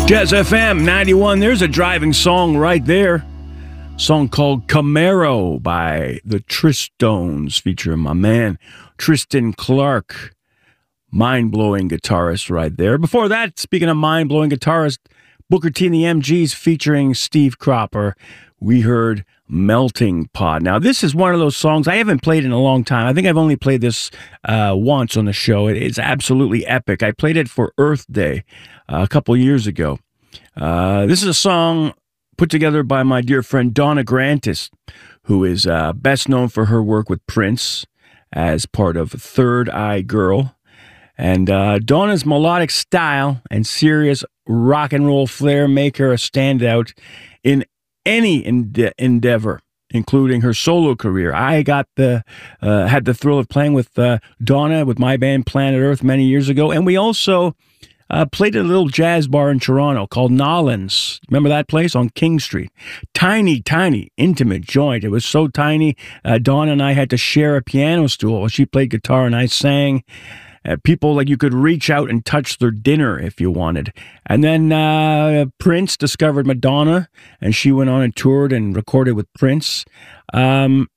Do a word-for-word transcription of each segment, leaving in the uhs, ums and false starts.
Jazz F M ninety-one, there's a driving song right there. Song called Camaro by the Tristones, featuring my man Tristan Clark. Mind-blowing guitarist right there. Before that, speaking of mind-blowing guitarist, Booker T and the M Gs featuring Steve Cropper. We heard Melting Pot. Now, this is one of those songs I haven't played in a long time. I think I've only played this uh, once on the show. It is absolutely epic. I played it for Earth Day uh, a couple years ago. Uh, this is a song put together by my dear friend Donna Grantis, who is uh, best known for her work with Prince as part of Third Eye Girl. And uh, Donna's melodic style and serious rock and roll flair make her a standout in any ende- endeavor, including her solo career. I got the uh, had the thrill of playing with uh, Donna with my band Planet Earth many years ago, and we also uh, played at a little jazz bar in Toronto called Nollins. Remember that place on King Street? Tiny, tiny, intimate joint. It was so tiny, uh, Donna and I had to share a piano stool. She played guitar and I sang. Uh, people, like, you could reach out and touch their dinner if you wanted. And then uh, Prince discovered Madonna, and she went on and toured and recorded with Prince. Um,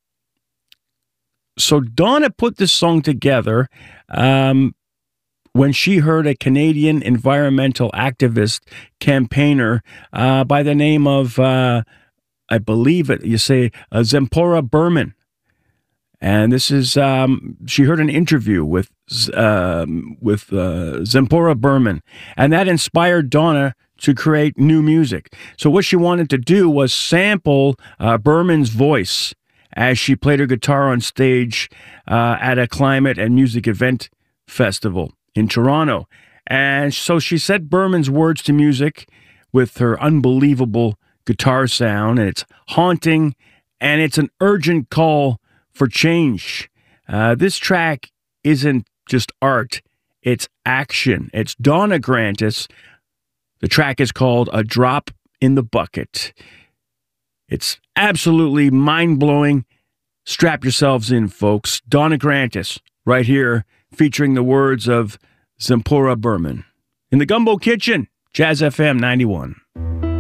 so Donna put this song together um, when she heard a Canadian environmental activist campaigner uh, by the name of, uh, I believe it, you say, uh, Zipporah Berman. And this is, um, she heard an interview with uh, with uh, Zipporah Berman, and that inspired Donna to create new music. So what she wanted to do was sample uh, Berman's voice as she played her guitar on stage uh, at a climate and music event festival in Toronto. And so she set Berman's words to music with her unbelievable guitar sound, and it's haunting, and it's an urgent call for change. Uh, this track isn't just art, it's action. It's Donna Grantis. The track is called A Drop in the Bucket. It's absolutely mind-blowing. Strap yourselves in, folks. Donna Grantis, right here, featuring the words of Zipporah Berman. In the Gumbo Kitchen, Jazz F M ninety-one.